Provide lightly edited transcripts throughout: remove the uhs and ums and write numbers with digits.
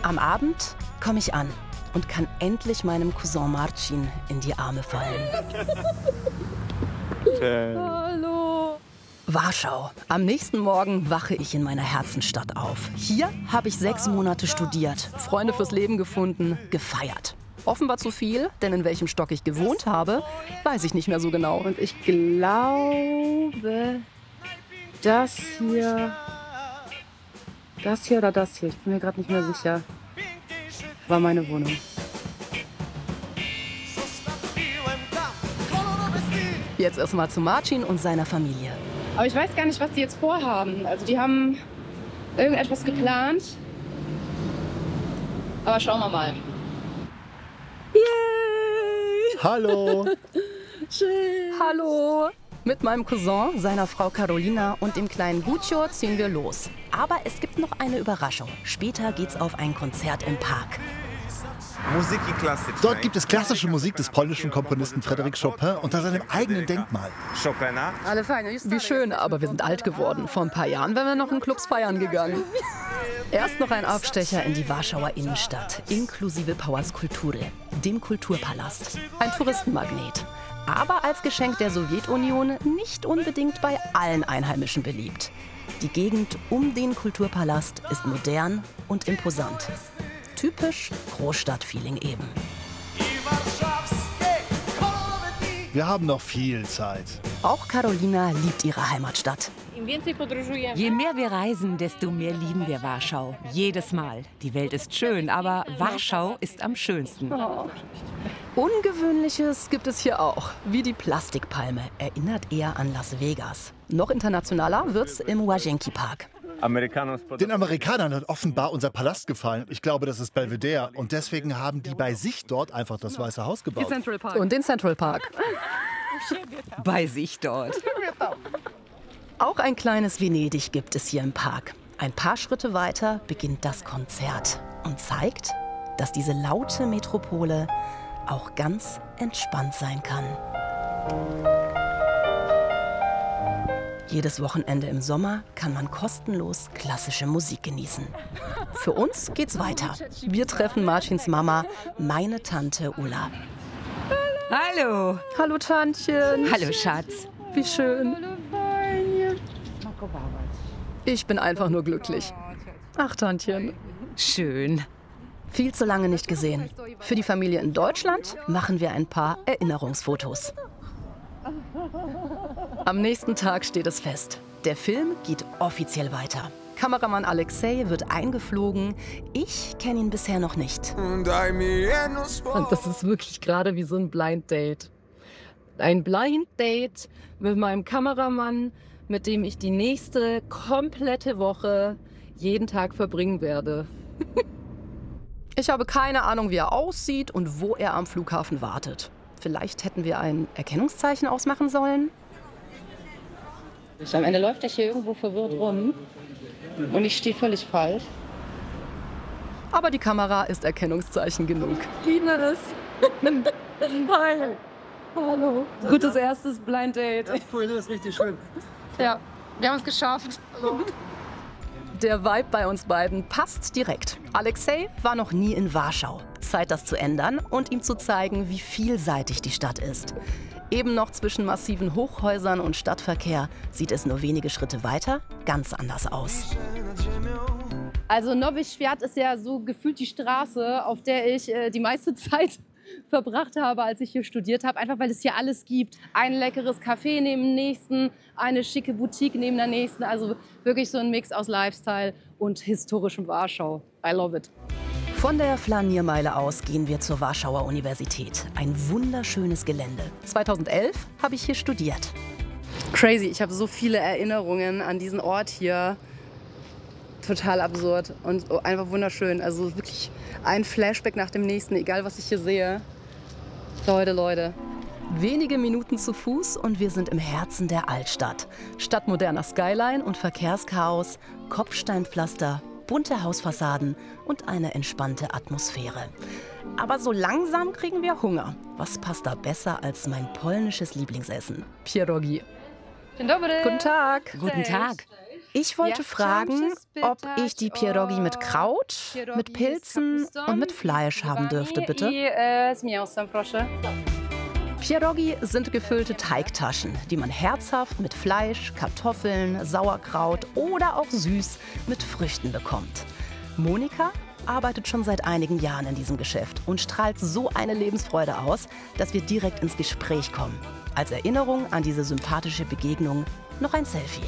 Am Abend komme ich an und kann endlich meinem Cousin Marcin in die Arme fallen. Hallo. Warschau. Am nächsten Morgen wache ich in meiner Herzenstadt auf. Hier habe ich 6 Monate studiert, Freunde fürs Leben gefunden, gefeiert. Offenbar zu viel, denn in welchem Stock ich gewohnt habe, weiß ich nicht mehr so genau. Und ich glaube, das hier oder das hier, ich bin mir gerade nicht mehr sicher, war meine Wohnung. Jetzt erstmal zu Marcin und seiner Familie. Aber ich weiß gar nicht, was die jetzt vorhaben. Also die haben irgendetwas geplant. Aber schauen wir mal. Yay! Hallo! Schön. Hallo! Mit meinem Cousin, seiner Frau Carolina und dem kleinen Guccio ziehen wir los. Aber es gibt noch eine Überraschung. Später geht's auf ein Konzert im Park. Dort gibt es klassische Musik des polnischen Komponisten Frédéric Chopin unter seinem eigenen Denkmal. Alle fein. Wie schön, aber wir sind alt geworden. Vor ein paar Jahren wären wir noch in Clubs feiern gegangen. Erst noch ein Abstecher in die Warschauer Innenstadt, inklusive Pałac Kultury, dem Kulturpalast. Ein Touristenmagnet. Aber als Geschenk der Sowjetunion nicht unbedingt bei allen Einheimischen beliebt. Die Gegend um den Kulturpalast ist modern und imposant. Typisch Großstadtfeeling eben. Wir haben noch viel Zeit. Auch Carolina liebt ihre Heimatstadt. Je mehr wir reisen, desto mehr lieben wir Warschau. Jedes Mal. Die Welt ist schön, aber Warschau ist am schönsten. Ungewöhnliches gibt es hier auch, wie die Plastikpalme. Erinnert eher an Las Vegas. Noch internationaler wird's im Łazienki Park. Den Amerikanern hat offenbar unser Palast gefallen. Ich glaube, das ist Belvedere. Und deswegen haben die bei sich dort einfach das Weiße Haus gebaut. Und den Central Park. Bei sich dort. Auch ein kleines Venedig gibt es hier im Park. Ein paar Schritte weiter beginnt das Konzert und zeigt, dass diese laute Metropole auch ganz entspannt sein kann. Jedes Wochenende im Sommer kann man kostenlos klassische Musik genießen. Für uns geht's weiter. Wir treffen Marcins Mama, meine Tante Ulla. Hallo. Hallo Tantchen. Hallo Schatz. Wie schön. Ich bin einfach nur glücklich. Ach, Tantchen. Schön. Viel zu lange nicht gesehen. Für die Familie in Deutschland machen wir ein paar Erinnerungsfotos. Am nächsten Tag steht es fest. Der Film geht offiziell weiter. Kameramann Alexei wird eingeflogen. Ich kenne ihn bisher noch nicht. Und das ist wirklich gerade wie so ein Blind Date. Ein Blind Date mit meinem Kameramann, mit dem ich die nächste komplette Woche jeden Tag verbringen werde. Ich habe keine Ahnung, wie er aussieht und wo er am Flughafen wartet. Vielleicht hätten wir ein Erkennungszeichen ausmachen sollen? Am Ende läuft er hier irgendwo verwirrt rum und ich stehe völlig falsch. Aber die Kamera ist Erkennungszeichen genug. Ines. Hi. Hallo. Gutes erstes Blind Date. Das ist richtig schön. Ja, wir haben es geschafft. Der Vibe bei uns beiden passt direkt. Alexei war noch nie in Warschau. Zeit, das zu ändern und ihm zu zeigen, wie vielseitig die Stadt ist. Eben noch zwischen massiven Hochhäusern und Stadtverkehr sieht es nur wenige Schritte weiter ganz anders aus. Also Nowy Świat ist ja so gefühlt die Straße, auf der ich die meiste Zeit verbracht habe, als ich hier studiert habe. Einfach weil es hier alles gibt. Ein leckeres Café neben dem nächsten, eine schicke Boutique neben der nächsten. Also wirklich so ein Mix aus Lifestyle und historischem Warschau. I love it. Von der Flaniermeile aus gehen wir zur Warschauer Universität. Ein wunderschönes Gelände. 2011 habe ich hier studiert. Crazy, ich habe so viele Erinnerungen an diesen Ort hier. Total absurd und einfach wunderschön. Also wirklich ein Flashback nach dem nächsten, egal was ich hier sehe. Leute. Wenige Minuten zu Fuß und wir sind im Herzen der Altstadt. Statt moderner Skyline und Verkehrschaos, Kopfsteinpflaster, bunte Hausfassaden und eine entspannte Atmosphäre. Aber so langsam kriegen wir Hunger. Was passt da besser als mein polnisches Lieblingsessen? Pierogi. Dzień dobry. Guten Tag. Guten Tag. Ich wollte fragen, ob ich die Pierogi mit Kraut, mit Pilzen und mit Fleisch haben dürfte, bitte. Pierogi sind gefüllte Teigtaschen, die man herzhaft mit Fleisch, Kartoffeln, Sauerkraut oder auch süß mit Früchten bekommt. Monika arbeitet schon seit einigen Jahren in diesem Geschäft und strahlt so eine Lebensfreude aus, dass wir direkt ins Gespräch kommen. Als Erinnerung an diese sympathische Begegnung noch ein Selfie.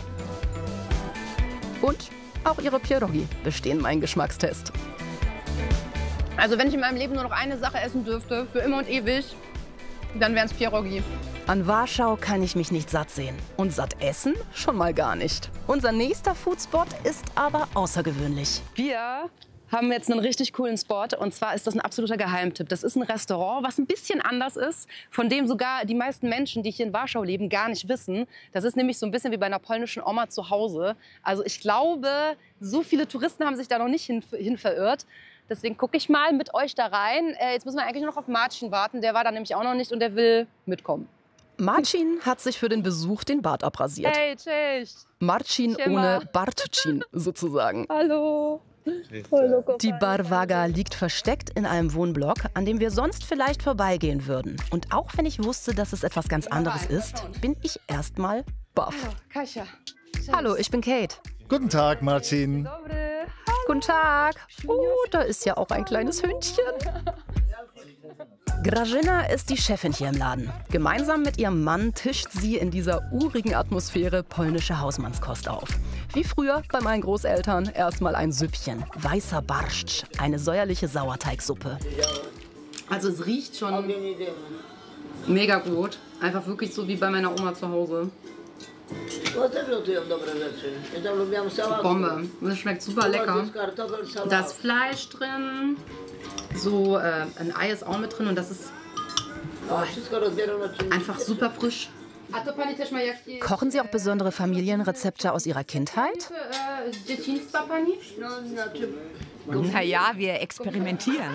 Und auch ihre Pierogi bestehen meinen Geschmackstest. Also wenn ich in meinem Leben nur noch eine Sache essen dürfte, für immer und ewig, dann wären es Pierogi. An Warschau kann ich mich nicht satt sehen. Und satt essen schon mal gar nicht. Unser nächster Foodspot ist aber außergewöhnlich. Wir haben jetzt einen richtig coolen Spot und zwar ist das ein absoluter Geheimtipp. Das ist ein Restaurant, was ein bisschen anders ist, von dem sogar die meisten Menschen, die hier in Warschau leben, gar nicht wissen. Das ist nämlich so ein bisschen wie bei einer polnischen Oma zu Hause. Also ich glaube, so viele Touristen haben sich da noch nicht hin verirrt. Deswegen gucke ich mal mit euch da rein. Jetzt müssen wir eigentlich nur noch auf Marcin warten. Der war da nämlich auch noch nicht und der will mitkommen. Marcin hat sich für den Besuch den Bart abrasiert. Hey, cześć. Marcin ohne Bartcin sozusagen. Hallo. Die Bar Vaga liegt versteckt in einem Wohnblock, an dem wir sonst vielleicht vorbeigehen würden. Und auch wenn ich wusste, dass es etwas ganz anderes ist, bin ich erstmal baff. Kasia. Hallo, ich bin Kate. Guten Tag, Marcin. Guten Tag. Da ist ja auch ein kleines Hündchen. Grażyna ist die Chefin hier im Laden. Gemeinsam mit ihrem Mann tischt sie in dieser urigen Atmosphäre polnische Hausmannskost auf. Wie früher bei meinen Großeltern erstmal ein Süppchen, weißer Barszcz, eine säuerliche Sauerteigsuppe. Also es riecht schon mega gut. Einfach wirklich so wie bei meiner Oma zu Hause. Bombe. Das schmeckt super lecker. Da ist Fleisch drin. So ein Ei ist auch mit drin und das ist einfach super frisch. Kochen Sie auch besondere Familienrezepte aus Ihrer Kindheit? Naja, wir experimentieren.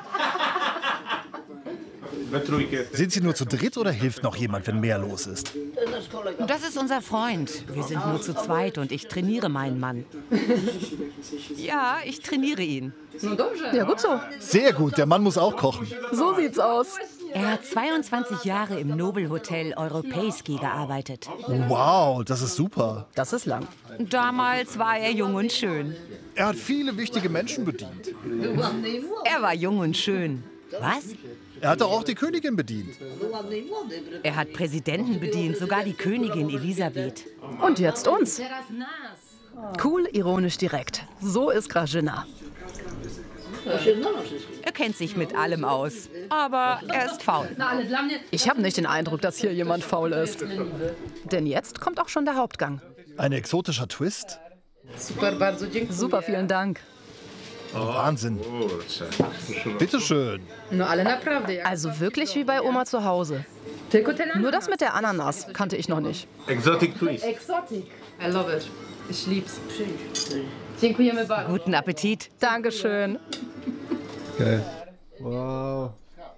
Sind Sie nur zu dritt oder hilft noch jemand, wenn mehr los ist? Das ist unser Freund. Wir sind nur zu zweit und ich trainiere meinen Mann. Ja, ich trainiere ihn. Ja, gut so. Sehr gut, der Mann muss auch kochen. So sieht's aus. Er hat 22 Jahre im Nobelhotel Europejski gearbeitet. Wow, das ist super. Das ist lang. Damals war er jung und schön. Er hat viele wichtige Menschen bedient. Er war jung und schön. Was? Er hat doch auch die Königin bedient. Er hat Präsidenten bedient, sogar die Königin Elisabeth. Und jetzt uns. Cool, ironisch direkt. So ist Grażyna. Er kennt sich mit allem aus, aber er ist faul. Ich habe nicht den Eindruck, dass hier jemand faul ist. Denn jetzt kommt auch schon der Hauptgang. Ein exotischer Twist? Super, vielen Dank. Oh, Wahnsinn. Bitteschön. Also wirklich wie bei Oma zu Hause. Nur das mit der Ananas kannte ich noch nicht. Exotic twist. Exotic. I love it. Ich lieb's. Guten Appetit. Dankeschön. Okay. Wow.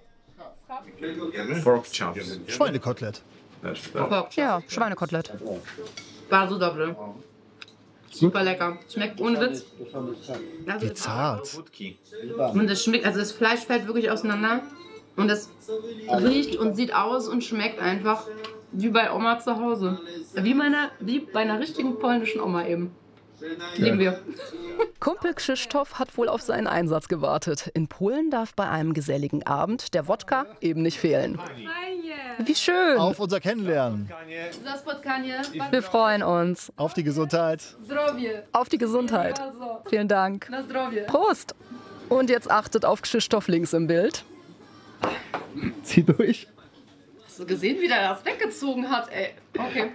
Pork chops. Schweinekotelett. Ja, Schweinekotelett. Bardzo dobre. Super lecker. Schmeckt ohne Witz. Wie zart. Und es schmeckt, also das Fleisch fällt wirklich auseinander. Und es riecht und sieht aus und schmeckt einfach wie bei Oma zu Hause. Wie bei einer richtigen polnischen Oma eben. Lieben wir. Kumpel Krzysztof hat wohl auf seinen Einsatz gewartet. In Polen darf bei einem geselligen Abend der Wodka eben nicht fehlen. Wie schön. Auf unser Kennenlernen. Wir freuen uns. Auf die Gesundheit. Auf die Gesundheit. Vielen Dank. Prost. Und jetzt achtet auf Krzysztof links im Bild. Zieh durch. Hast du gesehen, wie der das weggezogen hat, ey? Okay.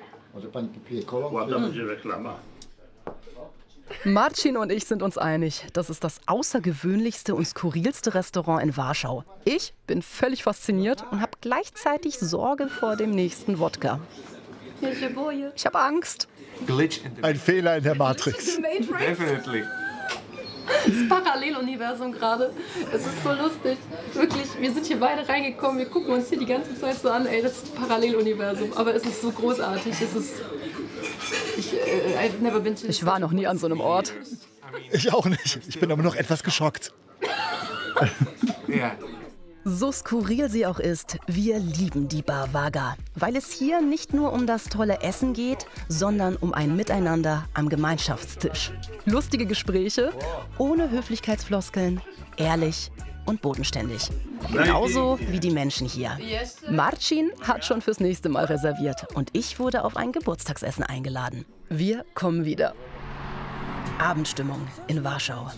Marcin und ich sind uns einig, das ist das außergewöhnlichste und skurrilste Restaurant in Warschau. Ich bin völlig fasziniert und habe gleichzeitig Sorge vor dem nächsten Wodka. Ich habe Angst. Ein Fehler in der Matrix. Definitely. Das Paralleluniversum gerade. Es ist so lustig. Wirklich, wir sind hier beide reingekommen, wir gucken uns hier die ganze Zeit so an. Ey, das ist ein Paralleluniversum. Aber es ist so großartig. Es ist Ich war noch nie an so einem Ort. Ich auch nicht. Ich bin aber noch etwas geschockt. Ja. So skurril sie auch ist, wir lieben die Bar Vaga, weil es hier nicht nur um das tolle Essen geht, sondern um ein Miteinander am Gemeinschaftstisch. Lustige Gespräche, ohne Höflichkeitsfloskeln, ehrlich und bodenständig. Genauso wie die Menschen hier. Marcin hat schon fürs nächste Mal reserviert und ich wurde auf ein Geburtstagsessen eingeladen. Wir kommen wieder. Abendstimmung in Warschau.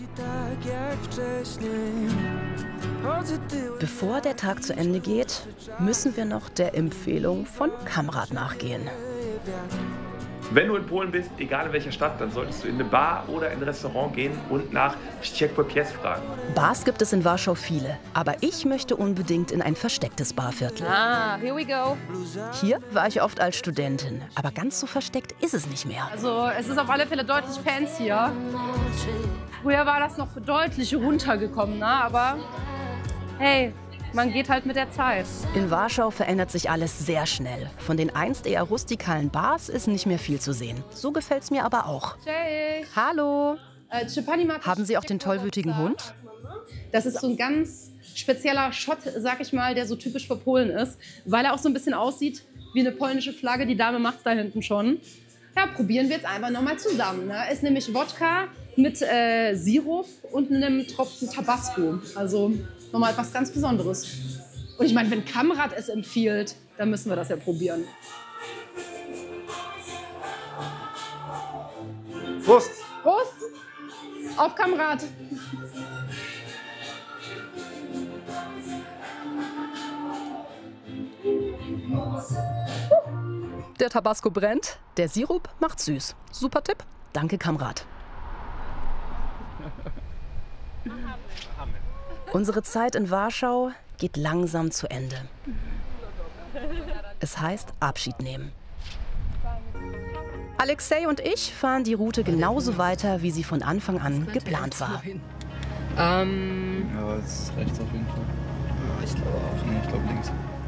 Bevor der Tag zu Ende geht, müssen wir noch der Empfehlung von Kamrat nachgehen. Wenn du in Polen bist, egal in welcher Stadt, dann solltest du in eine Bar oder in ein Restaurant gehen und nach Wściekłe Pies fragen. Bars gibt es in Warschau viele, aber ich möchte unbedingt in ein verstecktes Barviertel. Ah, here we go. Hier war ich oft als Studentin, aber ganz so versteckt ist es nicht mehr. Also es ist auf alle Fälle deutlich fancier. Früher war das noch deutlich runtergekommen, ne? Aber hey, man geht halt mit der Zeit. In Warschau verändert sich alles sehr schnell. Von den einst eher rustikalen Bars ist nicht mehr viel zu sehen. So gefällt's mir aber auch. Cześć. Hallo! Chipani Haben Sie auch den tollwütigen Hund? Das ist so ein ganz spezieller Shot, sag ich mal, der so typisch für Polen ist, weil er auch so ein bisschen aussieht wie eine polnische Flagge. Die Dame macht's da hinten schon. Ja, probieren wir jetzt einfach nochmal zusammen. Ne? Ist nämlich Wodka mit Sirup und einem Tropfen Tabasco. Also nochmal etwas ganz Besonderes. Und ich meine, wenn Kamrat es empfiehlt, dann müssen wir das ja probieren. Prost! Prost! Auf Kamrat! Der Tabasco brennt, der Sirup macht süß. Super Tipp. Danke, Kamrat. Unsere Zeit in Warschau geht langsam zu Ende. Es heißt Abschied nehmen. Alexei und ich fahren die Route genauso weiter, wie sie von Anfang an geplant war. Ja, es ist rechts auf jeden Fall. Ja, ich glaube auch. Nee, ich glaube links.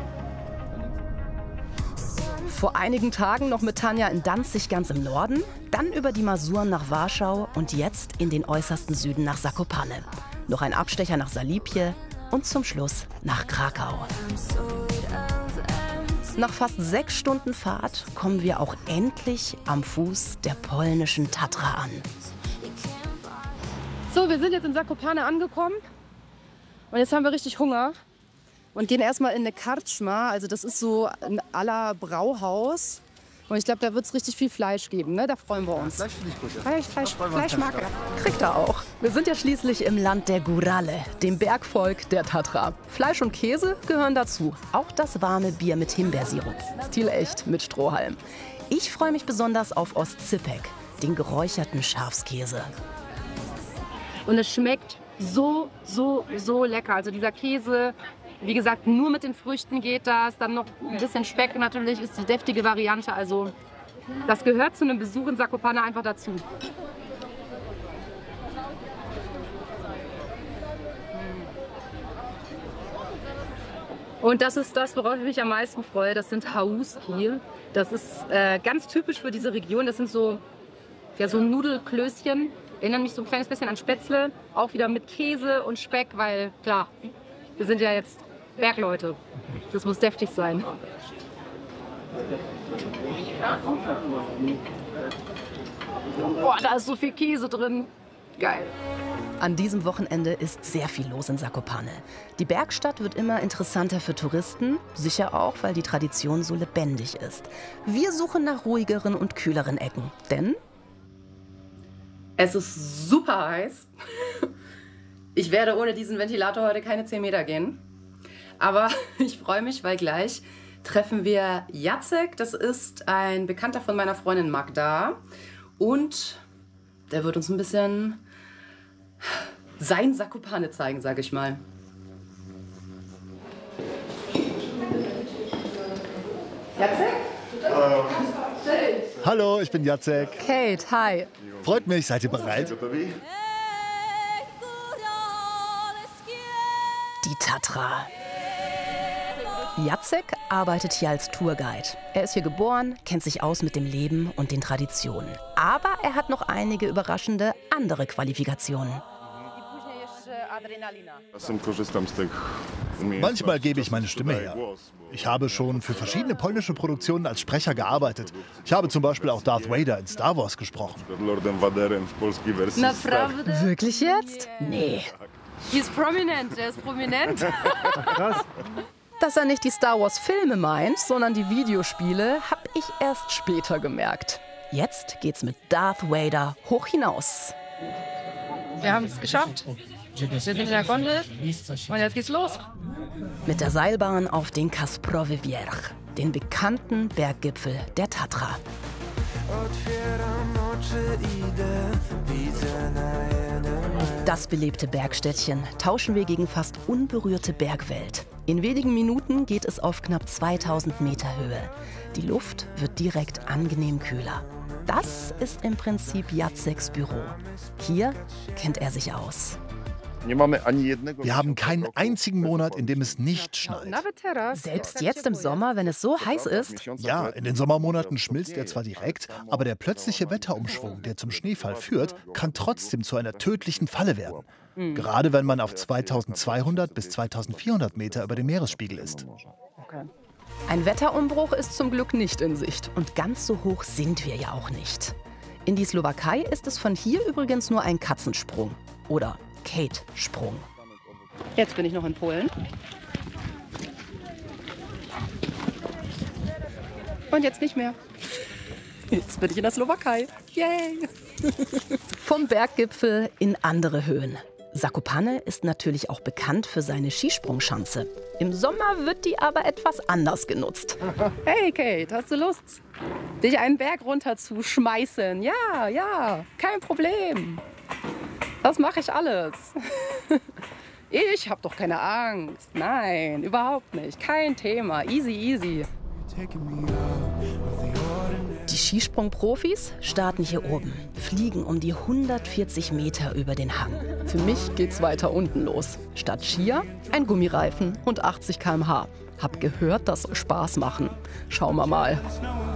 Vor einigen Tagen noch mit Tanja in Danzig ganz im Norden, dann über die Masuren nach Warschau und jetzt in den äußersten Süden nach Zakopane. Noch ein Abstecher nach Salipje und zum Schluss nach Krakau. Nach fast 6 Stunden Fahrt kommen wir auch endlich am Fuß der polnischen Tatra an. So, wir sind jetzt in Zakopane angekommen und jetzt haben wir richtig Hunger und gehen erstmal in eine Karczma. Also das ist so ein à la Brauhaus und ich glaube, da wird es richtig viel Fleisch geben, ne? Da freuen wir uns. Fleisch finde ich gut, ja. Fleisch mag er. Kriegt er auch. Wir sind ja schließlich im Land der Gurale, dem Bergvolk der Tatra. Fleisch und Käse gehören dazu. Auch das warme Bier mit Himbeersirup. Stilecht mit Strohhalm. Ich freue mich besonders auf Oscypek, den geräucherten Schafskäse. Und es schmeckt so lecker. Also dieser Käse, wie gesagt, nur mit den Früchten geht das. Dann noch ein bisschen Speck natürlich ist die deftige Variante. Also das gehört zu einem Besuch in Zakopane einfach dazu. Und das ist das, worauf ich mich am meisten freue. Das sind Haouski. Das ist ganz typisch für diese Region. Das sind so Nudelklößchen. Erinnern mich so ein kleines bisschen an Spätzle. Auch wieder mit Käse und Speck, weil klar, wir sind ja jetzt Bergleute. Das muss deftig sein. Boah, da ist so viel Käse drin. Geil. An diesem Wochenende ist sehr viel los in Zakopane. Die Bergstadt wird immer interessanter für Touristen, sicher auch, weil die Tradition so lebendig ist. Wir suchen nach ruhigeren und kühleren Ecken, denn es ist super heiß. Ich werde ohne diesen Ventilator heute keine 10 Meter gehen. Aber ich freue mich, weil gleich treffen wir Jacek. Das ist ein Bekannter von meiner Freundin Magda. Und der wird uns ein bisschen sein Zakopane zeigen, sage ich mal. Jacek? Hallo, ich bin Jacek. Kate, hi. Freut mich, seid ihr bereit? Die Tatra. Jacek arbeitet hier als Tourguide. Er ist hier geboren, kennt sich aus mit dem Leben und den Traditionen. Aber er hat noch einige überraschende andere Qualifikationen. Manchmal gebe ich meine Stimme her. Ich habe schon für verschiedene polnische Produktionen als Sprecher gearbeitet. Ich habe zum Beispiel auch Darth Vader in Star Wars gesprochen. Wirklich jetzt? Nee. Er ist prominent. Krass. Dass er nicht die Star Wars Filme meint, sondern die Videospiele, habe ich erst später gemerkt. Jetzt geht's mit Darth Vader hoch hinaus. Wir haben es geschafft. Wir sind in der Gondel und jetzt geht's los. Mit der Seilbahn auf den Kasprowy Wierch, den bekannten Berggipfel der Tatra. Das belebte Bergstädtchen tauschen wir gegen fast unberührte Bergwelt. In wenigen Minuten geht es auf knapp 2000 Meter Höhe. Die Luft wird direkt angenehm kühler. Das ist im Prinzip Jaceks Büro. Hier kennt er sich aus. Wir haben keinen einzigen Monat, in dem es nicht schneit. Selbst jetzt im Sommer, wenn es so heiß ist? Ja, in den Sommermonaten schmilzt er zwar direkt, aber der plötzliche Wetterumschwung, der zum Schneefall führt, kann trotzdem zu einer tödlichen Falle werden. Gerade wenn man auf 2200 bis 2400 Meter über dem Meeresspiegel ist. Ein Wetterumbruch ist zum Glück nicht in Sicht. Und ganz so hoch sind wir ja auch nicht. In die Slowakei ist es von hier übrigens nur ein Katzensprung. Oder Kate-Sprung. Jetzt bin ich noch in Polen. Und jetzt nicht mehr. Jetzt bin ich in der Slowakei. Yay! Vom Berggipfel in andere Höhen. Zakopane ist natürlich auch bekannt für seine Skisprungschanze. Im Sommer wird die aber etwas anders genutzt. Hey Kate, hast du Lust, dich einen Berg runter zu schmeißen? Ja, kein Problem. Das mache ich alles. Ich habe doch keine Angst. Nein, überhaupt nicht. Kein Thema. Easy. Die Skisprungprofis starten hier oben, fliegen um die 140 Meter über den Hang. Für mich geht's weiter unten los. Statt Skier ein Gummireifen und 80 km/h. Hab gehört, das soll Spaß machen. Schauen wir mal.